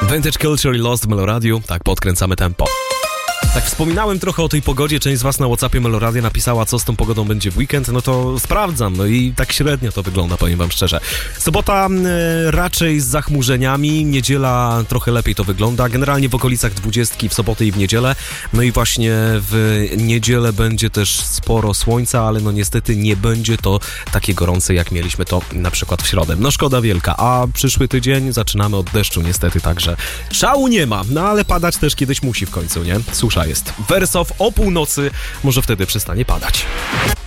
Vintage Culture i Lost w Meloradiu. Tak, podkręcamy tempo. Tak, wspominałem trochę o tej pogodzie, część z was na WhatsAppie Meloradia napisała, co z tą pogodą będzie w weekend, no to sprawdzam, no i tak średnio to wygląda, powiem wam szczerze. Sobota raczej z zachmurzeniami, niedziela trochę lepiej to wygląda, generalnie w okolicach 20 w sobotę i w niedzielę, no i właśnie w niedzielę będzie też sporo słońca, ale no niestety nie będzie to takie gorące, jak mieliśmy to na przykład w środę. No szkoda wielka, a przyszły tydzień zaczynamy od deszczu niestety, także szału nie ma, no ale padać też kiedyś musi w końcu, nie? Susza jest. Wersow o północy, może wtedy przestanie padać.